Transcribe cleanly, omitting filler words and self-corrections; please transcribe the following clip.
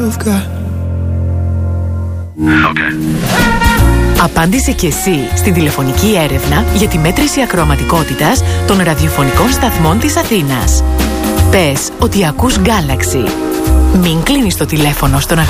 Απάντησε και εσύ στην τηλεφωνική έρευνα για τη μέτρηση ακροαματικότητας των ραδιοφωνικών σταθμών της Αθήνας. Πες ότι ακούς Galaxy. Μην κλείνεις το τηλέφωνο στον